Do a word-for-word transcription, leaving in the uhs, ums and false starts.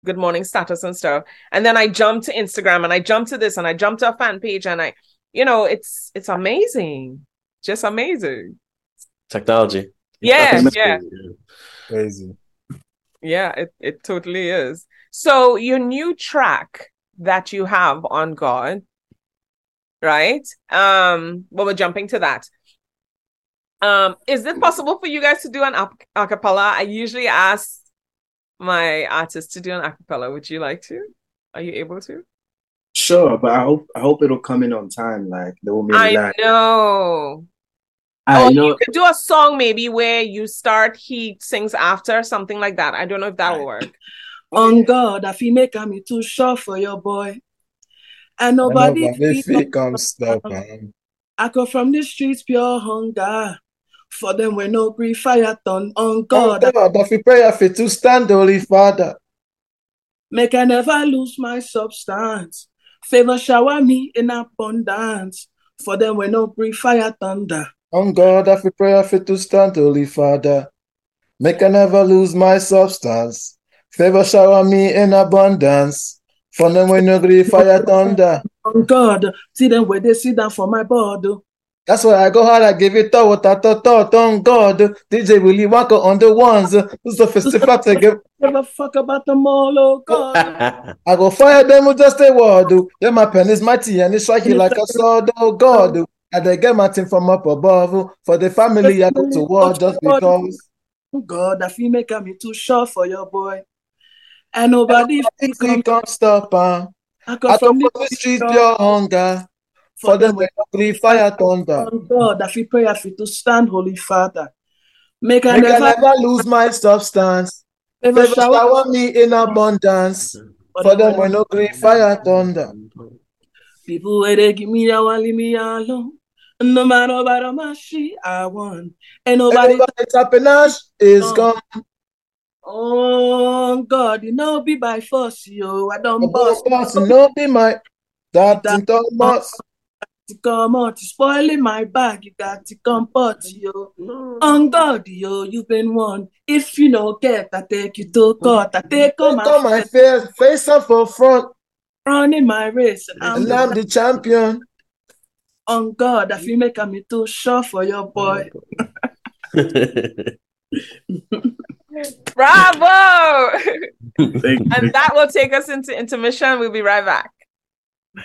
good morning status and stuff. And then I jump to Instagram and I jump to this and I jump to a fan page and I, you know, it's it's amazing. Just amazing. Technology. Yeah, yeah. Crazy. Yeah, it, it totally is. So your new track that you have on God, right? Um, well, we're jumping to that. Um, is it possible for you guys to do an a acapella? I usually ask my artists to do an acapella. Would you like to? Are you able to? Sure, but I hope I hope it'll come in on time. Like there won't be any I lag. know. I Or you know you could do a song maybe where you start, he sings after, something like that. I don't know if that will work. On God, I feel make me too short for your boy. And nobody, nobody feel come stop am. I come from the streets pure hunger. For them we no grief fire turn on Oh God. God, I feel prayer fit to stand, Holy Father. Make I never lose my substance. Favor shower me in abundance. For them we no grief fire thunder. On God, I feel prayer fit to stand, Holy Father. Make I never lose my substance. Favor shower me in abundance. For them we no grief fire thunder. On God, see them where they sit down for my board. That's why I go hard, I give it all what I thought, thought on God. D J Willie Waka on the ones. Who's the festival to give? Give a fuck about them all, oh God. I go fire them with just a word. Yeah, my pen is mighty and it's striking like a sword, oh God. And they get my thing from up above. For the family, I go to war just because. God, I feel make me too short for your boy. And nobody Nobody can't stop. Uh. I I come come from from the the street pure hunger. For them, we agree fire thunder. on God, I feel pray I feel to stand, Holy Father. Make I Make I never, never lose my substance. ever Favor shower. shower me in abundance. For them, we no agree fire thunder. People where they give me a one, leave me alone. No matter about my shit, I want. And nobody. Everybody's happiness is gone. Oh God, you know be by force, yo. I don't Boss, bust. boss, no be my that in Thomas. To come out, spoiling my bag. You got to comport, yo. On God, yo, you've been one. If you no get, I take you to court. I take on Take on my my face, face up for front, running my race, and I'm and I'm the champion. on God. I feel make me too sure for your boy. Bravo! And that will take us into intermission. We'll be right back.